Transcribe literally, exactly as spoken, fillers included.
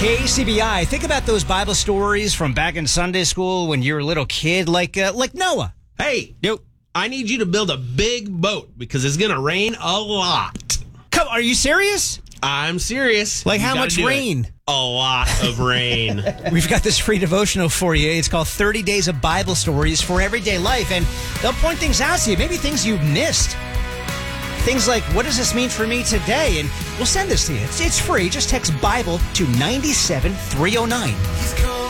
K C B I. Think about those Bible stories from back in Sunday school when you were a little kid, like uh, like Noah. Hey, Yo, I need you to build a big boat because it's going to rain a lot. come, are you serious? I'm serious. Like You how gotta much do it. rain? A lot of rain. We've got this free devotional for you. It's called thirty Days of Bible Stories for Everyday Life, and they'll point things out to you, maybe things you've missed. Things like, what does this mean for me today? And we'll send this to you. It's, it's free. Just text Bible to nine seven three oh nine. He's coming.